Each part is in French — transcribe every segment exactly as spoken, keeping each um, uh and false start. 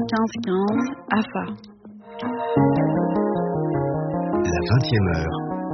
quinze quinze, A F A. La vingtième heure.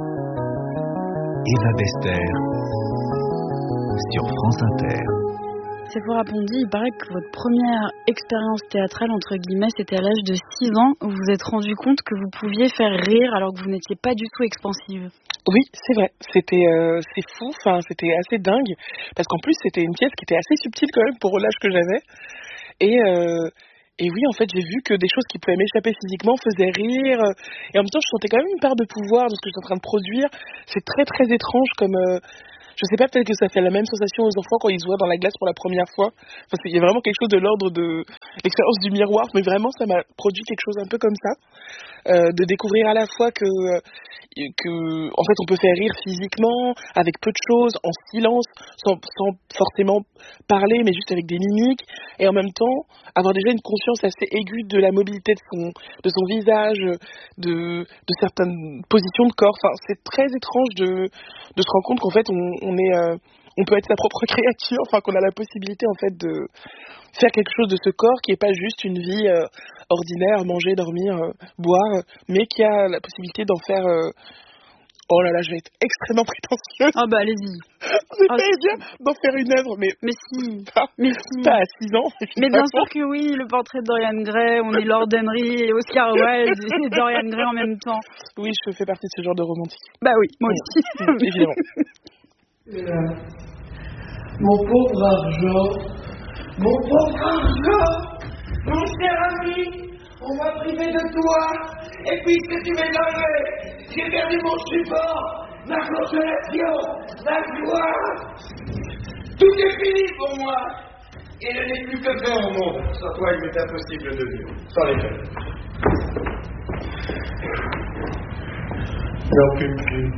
Eva Bester sur France Inter. Sephora Pondy, il paraît que votre première expérience théâtrale, entre guillemets, c'était à l'âge de six ans, où vous vous êtes rendu compte que vous pouviez faire rire alors que vous n'étiez pas du tout expansive. Oui, c'est vrai, c'était euh, c'est fou, enfin c'était assez dingue, parce qu'en plus c'était une pièce qui était assez subtile quand même pour l'âge que j'avais, et euh, et oui en fait j'ai vu que des choses qui pouvaient m'échapper physiquement faisaient rire, et en même temps je sentais quand même une part de pouvoir de ce que j'étais en train de produire. C'est très très étrange comme euh, je sais pas, peut-être que ça fait la même sensation aux enfants quand ils se voient dans la glace pour la première fois. Enfin, il y a vraiment quelque chose de l'ordre de l'expérience du miroir, mais vraiment ça m'a produit quelque chose un peu comme ça, euh, de découvrir à la fois que que en fait on peut faire rire physiquement avec peu de choses, en silence, sans, sans forcément parler, mais juste avec des mimiques, et en même temps avoir déjà une conscience assez aiguë de la mobilité de son de son visage, de de certaines positions de corps. Enfin, c'est très étrange de de se rendre compte qu'en fait on, on est euh, on peut être sa propre créature, enfin qu'on a la possibilité en fait de faire quelque chose de ce corps qui est pas juste une vie euh, ordinaire, manger, dormir, euh, boire, mais qui a la possibilité d'en faire euh... oh là là, je vais être extrêmement prétentieuse. Ah oh bah allez-y. C'est oh, pas bien d'en faire une œuvre, mais mais si, pas, mais si. Pas à six ans. Mais bien sûr que oui, le portrait de Dorian Gray, on est Lord Henry et Oscar Wilde et Dorian Gray en même temps. Oui, je fais partie de ce genre de romantique. Bah oui, moi aussi. Mmh, évidemment. Là, mon pauvre argent, mon pauvre argent, mon cher ami, on m'a privé de toi, et puisque tu m'es donné, j'ai perdu mon support, ma consolation, ma gloire. Tout est fini pour moi, et je n'ai plus que faire au monde. Sans toi, il m'est impossible de vivre, sans les faire. J'en peux plus.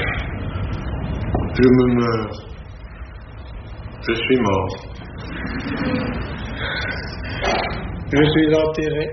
Je me meurs. Je suis mort. Je suis enterré.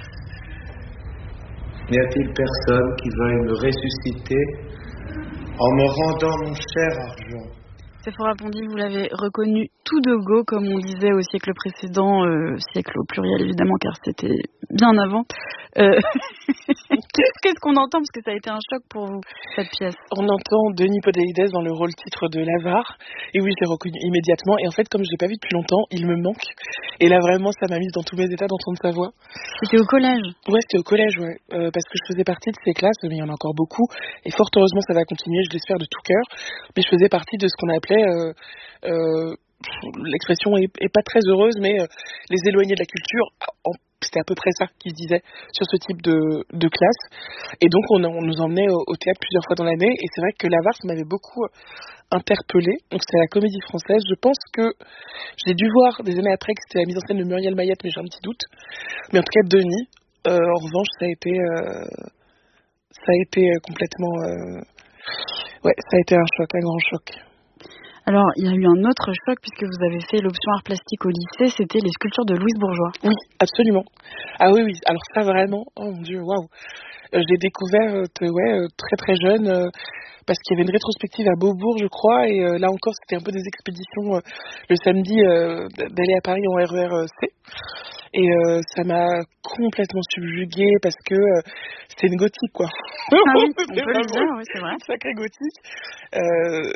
N'y a-t-il personne qui veuille me ressusciter en me rendant mon cher argent? Sephora Pondy, vous l'avez reconnu tout de go, comme on disait au siècle précédent, euh, siècle au pluriel évidemment, car c'était bien avant. Euh... Qu'est-ce qu'on entend, parce que ça a été un choc pour vous, cette pièce? On entend Denis Podalides dans le rôle titre de l'Avare, et oui, je l'ai reconnu immédiatement, et en fait, comme je l'ai pas vu depuis longtemps, il me manque, et là vraiment, ça m'a mise dans tous mes états d'entendre sa voix. C'était au collège? Ouais, c'était au collège, ouais, euh, parce que je faisais partie de ces classes, mais il y en a encore beaucoup, et fort heureusement, ça va continuer, je l'espère de tout cœur, mais je faisais partie de ce qu'on appelait euh, euh, l'expression est, est pas très heureuse, mais euh, les éloignés de la culture. En, c'était à peu près ça qu'ils disaient sur ce type de, de classe. Et donc on, on nous emmenait au, au théâtre plusieurs fois dans l'année, et c'est vrai que l'Avare m'avait beaucoup interpellée. Donc c'est à la Comédie Française. Je pense que j'ai dû voir des années après que c'était la mise en scène de Muriel Mayette, mais j'ai un petit doute. Mais en tout cas Denis, euh, en revanche, ça a été euh, ça a été complètement euh, ouais, ça a été un choc, un grand choc. Alors, il y a eu un autre choc puisque vous avez fait l'option art plastique au lycée, c'était les sculptures de Louise Bourgeois. Oui, absolument. Ah oui, oui, alors ça vraiment, oh mon Dieu, waouh. Euh, je l'ai découvert euh, ouais, euh, très très jeune, euh, parce qu'il y avait une rétrospective à Beaubourg, je crois, et euh, là encore, c'était un peu des expéditions euh, le samedi euh, d'aller à Paris en R E R C. Et euh, ça m'a complètement subjuguée parce que euh, c'était une gothique, quoi. Ah oui, on peut le dire, oui, c'est vrai. Une sacrée gothique. Euh...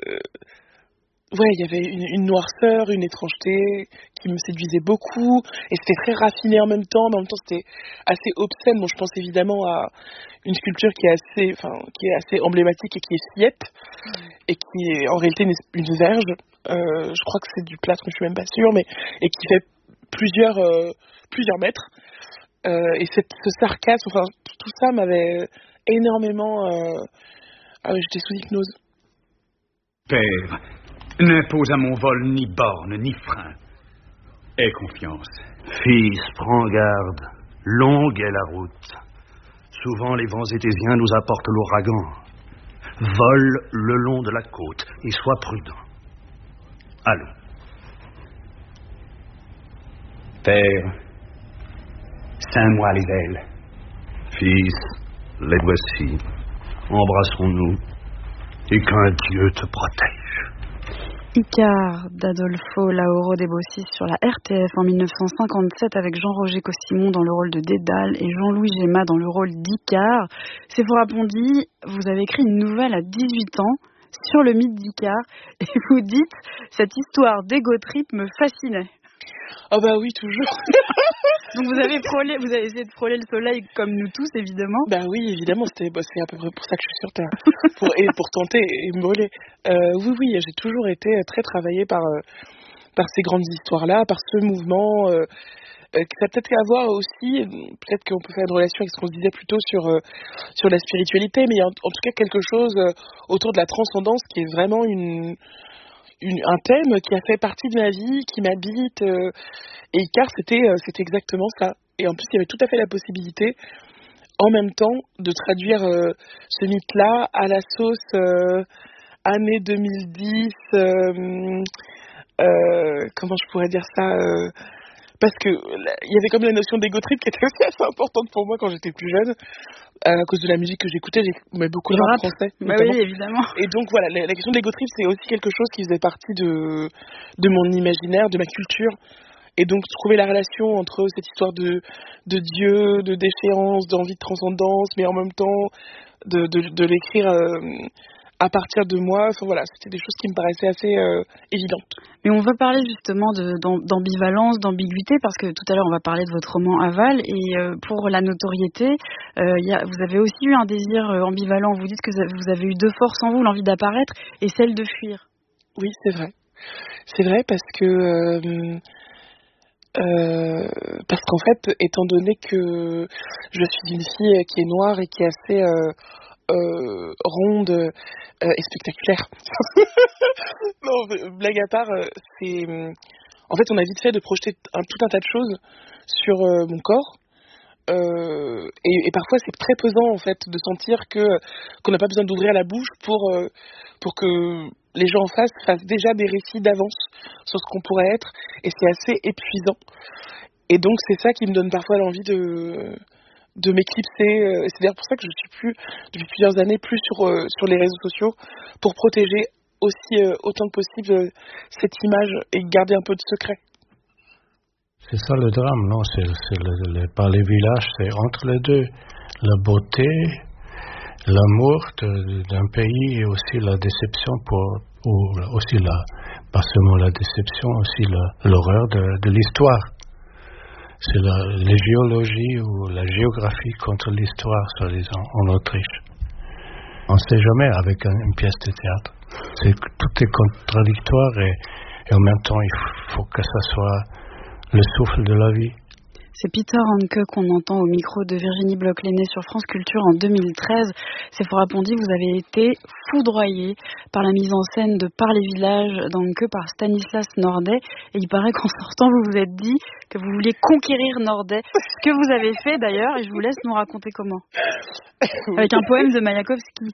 Ouais, il y avait une, une noirceur, une étrangeté qui me séduisait beaucoup, et c'était très raffiné en même temps, mais en même temps c'était assez obscène. Bon, je pense évidemment à une sculpture qui est assez, enfin, qui est assez emblématique et qui est Siette, mmh. et qui est en réalité une, une verge. Euh, je crois que c'est du plâtre, mais je suis même pas sûre, mais et qui fait plusieurs, euh, plusieurs mètres. Euh, et cette, ce sarcasme, enfin, tout ça m'avait énormément. Euh... Ah oui, j'étais sous hypnose. Père, n'impose à mon vol ni borne, ni frein. Aie confiance. Fils, prends garde. Longue est la route. Souvent, les vents étésiens nous apportent l'ouragan. Vole le long de la côte et sois prudent. Allons. Père, ceins-moi les ailes. Fils, les voici. Embrassons-nous et qu'un Dieu te protège. Icare d'Adolfo Lauro Debussy sur la R T F en mille neuf cent cinquante-sept avec Jean-Roger Cossimon dans le rôle de Dédale et Jean-Louis Géma dans le rôle d'Icare. Séphora Pondy, vous avez écrit une nouvelle à dix-huit ans sur le mythe d'Icare et vous dites « Cette histoire d'ego trip me fascinait ». Oh bah oui, toujours. Donc vous avez frôlé, vous avez essayé de frôler le soleil comme nous tous, évidemment. Bah oui, évidemment, c'était, bah, c'est à peu près pour ça que je suis sur Terre, pour, et pour tenter et me brûler. Euh, oui, oui, j'ai toujours été très travaillée par, euh, par ces grandes histoires-là, par ce mouvement. Euh, euh, ça a peut-être à voir aussi, peut-être qu'on peut faire une relation avec ce qu'on se disait plus tôt sur, euh, sur la spiritualité, mais il y a en, en tout cas quelque chose euh, autour de la transcendance qui est vraiment une... Une, un thème qui a fait partie de ma vie, qui m'habite, euh, et Icare c'était, euh, c'était exactement ça. Et en plus il y avait tout à fait la possibilité, en même temps, de traduire euh, ce mythe-là à la sauce euh, année deux mille dix, euh, euh, comment je pourrais dire ça, euh, parce que il y avait comme la notion d'ego trip qui était aussi assez importante pour moi quand j'étais plus jeune, à cause de la musique que j'écoutais, j'aimais beaucoup le rap français. Bah oui, évidemment. Et donc voilà, la, la question de l'ego trip, c'est aussi quelque chose qui faisait partie de, de mon imaginaire, de ma culture. Et donc trouver la relation entre cette histoire de, de Dieu, de déchéance, d'envie de transcendance, mais en même temps de, de, de l'écrire euh, à partir de moi, enfin voilà, c'était des choses qui me paraissaient assez euh, évidentes. Mais on va parler justement de, d'ambivalence, d'ambiguïté, parce que tout à l'heure on va parler de votre roman Aval, et euh, pour la notoriété, euh, y a, vous avez aussi eu un désir ambivalent, vous dites que vous avez eu deux forces en vous, l'envie d'apparaître et celle de fuir. Oui, c'est vrai. C'est vrai parce que... Euh, euh, parce qu'en fait, étant donné que je suis une fille qui est noire et qui est assez... Euh, Euh, ronde euh, et spectaculaire. Non, blague à part, euh, c'est en fait on a vite fait de projeter un, tout un tas de choses sur euh, mon corps euh, et, et parfois c'est très pesant en fait de sentir que qu'on n'a pas besoin d'ouvrir la bouche pour euh, pour que les gens en face fassent déjà des récits d'avance sur ce qu'on pourrait être, et c'est assez épuisant. Et donc c'est ça qui me donne parfois l'envie de de m'éclipser, euh, c'est d'ailleurs pour ça que je suis plus depuis plusieurs années plus sur euh, sur les réseaux sociaux, pour protéger aussi euh, autant que possible euh, cette image et garder un peu de secret. C'est ça le drame, non, c'est, c'est le, le, par les villages, c'est entre les deux, la beauté, l'amour de, d'un pays et aussi la déception pour, ou aussi la, pas seulement la déception, aussi la, l'horreur de, de l'histoire. C'est la, la géologie ou la géographie contre l'histoire, soi-disant, en Autriche. On ne sait jamais avec un, une pièce de théâtre. C'est, tout est contradictoire et, et en même temps, il faut que ça soit le souffle de la vie. C'est Peter Handke qu'on entend au micro de Virginie Bloch-Lenné sur France Culture en deux mille treize. Séphora Pondy, vous avez été foudroyée par la mise en scène de Par les villages d'Handke par Stanislas Nordet. Et il paraît qu'en sortant, vous vous êtes dit que vous vouliez conquérir Nordet. Ce que vous avez fait d'ailleurs, et je vous laisse nous raconter comment. Oui. Avec un poème de Mayakovsky.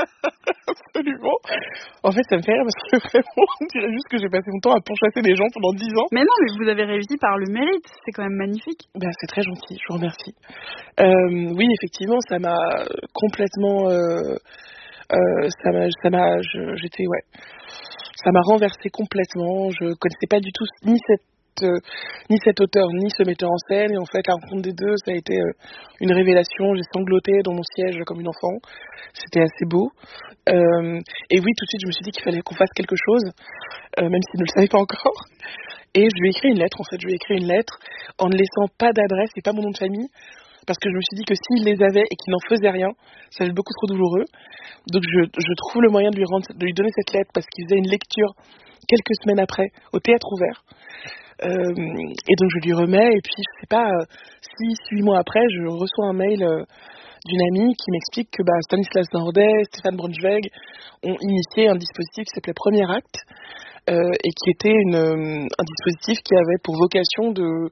Absolument. En fait, ça me fait rire parce que vraiment, on dirait juste que j'ai passé mon temps à pourchasser des gens pendant dix ans. Mais non, mais vous avez réussi par le mérite. C'est quand même magnifique. Ben, c'est très gentil, je vous remercie. Euh, oui, effectivement, ça m'a complètement... Euh, euh, ça m'a... Ça m'a je, j'étais... Ouais. Ça m'a renversé complètement. Je connaissais pas du tout ni cette Euh, ni cet auteur ni ce metteur en scène, et en fait la rencontre des deux, ça a été euh, une révélation. J'ai sangloté dans mon siège comme une enfant, c'était assez beau, euh, et oui, tout de suite je me suis dit qu'il fallait qu'on fasse quelque chose, euh, même s'il ne le savait pas encore, et je lui ai écrit une lettre. En fait je lui ai écrit une lettre en ne laissant pas d'adresse et pas mon nom de famille, parce que je me suis dit que s'il les avait et qu'il n'en faisait rien, ça allait être beaucoup trop douloureux. Donc je, je trouve le moyen de lui, rendre, de lui donner cette lettre, parce qu'il faisait une lecture quelques semaines après au Théâtre Ouvert. Euh, et donc je lui remets, et puis je sais pas, euh, six, huit mois après, je reçois un mail euh, d'une amie qui m'explique que bah, Stanislas Nordet, Stéphane Braunschweig ont initié un dispositif qui s'appelait Premier Acte, euh, et qui était une, euh, un dispositif qui avait pour vocation de,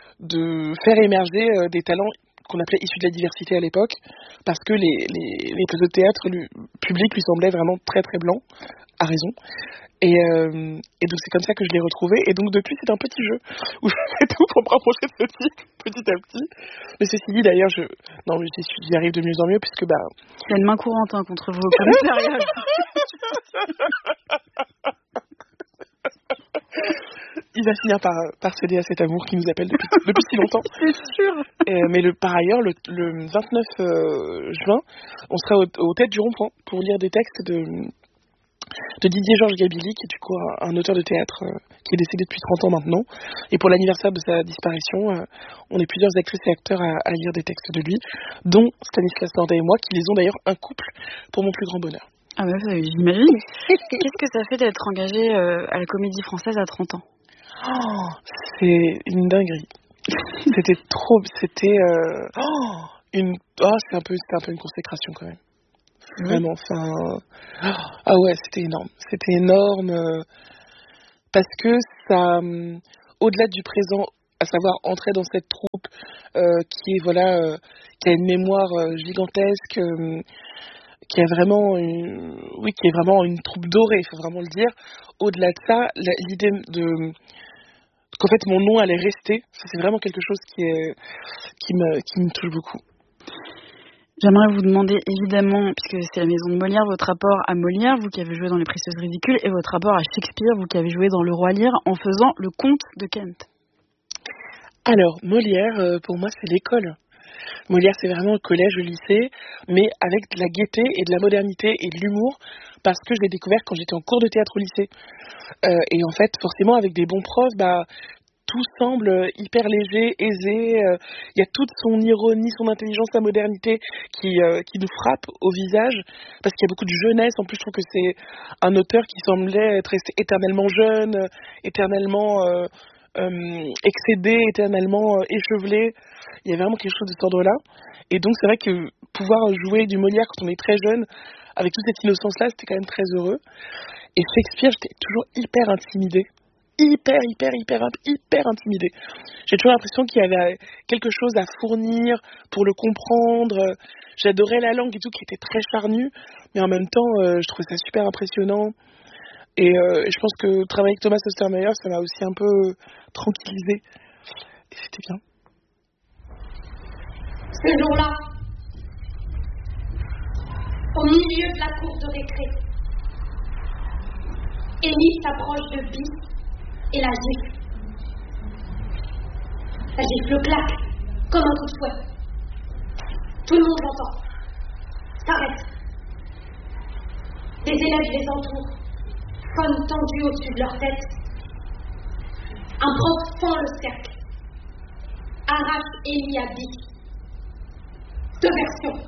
de faire émerger euh, des talents qu'on appelait issus de la diversité à l'époque, parce que les, les, les plateaux de théâtre lui, publics lui semblaient vraiment très très blancs, à raison. Et, euh, et donc c'est comme ça que je l'ai retrouvé, et donc depuis c'est un petit jeu où je fais tout pour me rapprocher de ce type petit à petit. Mais ceci dit, d'ailleurs, je non mais j'y, suis, j'y arrive de mieux en mieux, puisque bah il y a une main courante hein, contre vos commissariats. Il va finir par, par céder à cet amour qui nous appelle depuis, depuis si longtemps. C'est sûr. Euh, mais le, par ailleurs, le, le vingt-neuf euh, juin, on sera au, au Tête du Rond-Point pour lire des textes de, de Didier Georges Gabili, qui est du coup un, un auteur de théâtre euh, qui est décédé depuis trente ans maintenant. Et pour l'anniversaire de sa disparition, euh, on est plusieurs actrices et acteurs à, à lire des textes de lui, dont Stanislas Nordet et moi, qui les ont d'ailleurs un couple pour mon plus grand bonheur. Ah bah ça, j'imagine. Qu'est-ce que ça fait d'être engagé euh, à la Comédie Française à trente ans? Oh, c'est une dinguerie. C'était trop, c'était euh, oh, une, oh, c'est un peu, c'était un peu une consécration quand même. Vraiment, enfin, euh, ah ouais, c'était énorme, c'était énorme euh, parce que ça, euh, au-delà du présent, à savoir entrer dans cette troupe euh, qui est voilà, euh, qui a une mémoire euh, gigantesque. Euh, qui a vraiment une, oui, qui est vraiment une troupe dorée, il faut vraiment le dire. Au-delà de ça, la, l'idée de qu'en fait mon nom allait rester, ça c'est vraiment quelque chose qui est qui me qui me touche beaucoup. J'aimerais vous demander évidemment, puisque c'est la maison de Molière, votre rapport à Molière, vous qui avez joué dans Les Précieuses Ridicules, et votre rapport à Shakespeare, vous qui avez joué dans Le Roi Lear, en faisant le Comte de Kent. Alors Molière, euh, pour moi c'est l'école. Molière, c'est vraiment le collège, le lycée, mais avec de la gaieté et de la modernité et de l'humour, parce que je l'ai découvert quand j'étais en cours de théâtre au lycée. Euh, et en fait, forcément, avec des bons profs, bah, tout semble hyper léger, aisé. Il euh, y a toute son ironie, son intelligence, sa modernité qui, euh, qui nous frappe au visage, parce qu'il y a beaucoup de jeunesse. En plus, je trouve que c'est un auteur qui semblait être resté éternellement jeune, éternellement euh, euh, excédé, éternellement euh, échevelé. Il y avait vraiment quelque chose de cet ordre-là. Et donc, c'est vrai que pouvoir jouer du Molière quand on est très jeune, avec toute cette innocence-là, c'était quand même très heureux. Et Shakespeare, j'étais toujours hyper intimidée. Hyper, hyper, hyper, hyper intimidée. J'ai toujours l'impression qu'il y avait quelque chose à fournir pour le comprendre. J'adorais la langue et tout, qui était très charnue. Mais en même temps, euh, je trouvais ça super impressionnant. Et, euh, et je pense que travailler avec Thomas Ostermeyer, ça m'a aussi un peu tranquillisée. Et c'était bien. Ce jour-là, au milieu de la cour de récré, Élie s'approche de Bi et la gifle. La gifle claque, comme un coup de fouet. Tout le monde l'entend. S'arrête. Des élèves les entourent, comme tendus au-dessus de leur tête. Un prof fend le cercle, arrache Élie à Bi. Deux versions.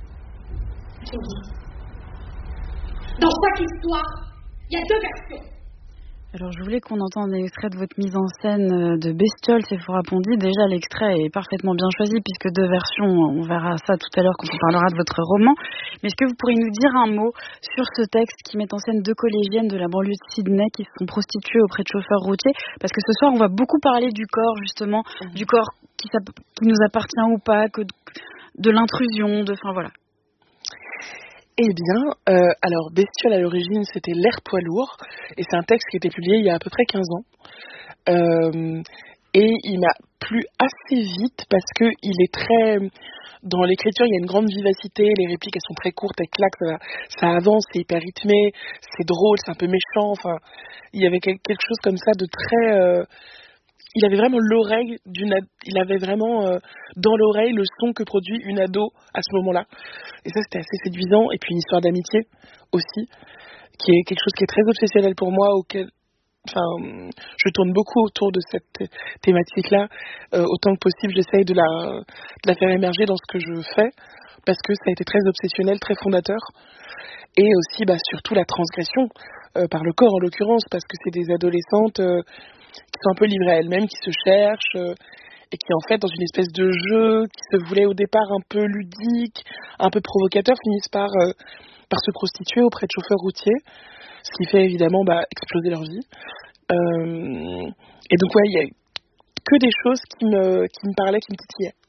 Dans chaque histoire, il y a deux versions. Alors je voulais qu'on entende un extrait de votre mise en scène de Bestiole, Sephora Pondy. Déjà l'extrait est parfaitement bien choisi puisque deux versions, on verra ça tout à l'heure quand on parlera de votre roman. Mais est-ce que vous pourriez nous dire un mot sur ce texte qui met en scène deux collégiennes de la banlieue de Sydney qui se sont prostituées auprès de chauffeurs routiers? Parce que ce soir on va beaucoup parler du corps justement, mmh. du corps qui, qui nous appartient ou pas, que de, de l'intrusion, de, enfin voilà. Eh bien, euh, alors Bestiole à l'origine c'était L'air poids lourd et c'est un texte qui a été publié il y a à peu près quinze ans euh, et il m'a plu assez vite parce que il est très, dans l'écriture il y a une grande vivacité, les répliques elles sont très courtes, elles claquent, ça, ça avance, c'est hyper rythmé, c'est drôle, c'est un peu méchant, enfin il y avait quelque chose comme ça de très... Euh, il avait vraiment l'oreille d'une ado, il avait vraiment euh, dans l'oreille le son que produit une ado à ce moment-là. Et ça, c'était assez séduisant. Et puis une histoire d'amitié aussi, qui est quelque chose qui est très obsessionnel pour moi, auquel, enfin, je tourne beaucoup autour de cette thématique-là. Euh, autant que possible, j'essaye de la, de la faire émerger dans ce que je fais, parce que ça a été très obsessionnel, très fondateur. Et aussi, bah, surtout la transgression, euh, par le corps en l'occurrence, parce que c'est des adolescentes... Euh, qui sont un peu livrées à elles-mêmes, qui se cherchent euh, et qui en fait dans une espèce de jeu qui se voulait au départ un peu ludique, un peu provocateur, finissent par, euh, par se prostituer auprès de chauffeurs routiers, ce qui fait évidemment bah, exploser leur vie. Euh, et donc ouais, il y a que des choses qui me, qui me parlaient, qui me titillaient.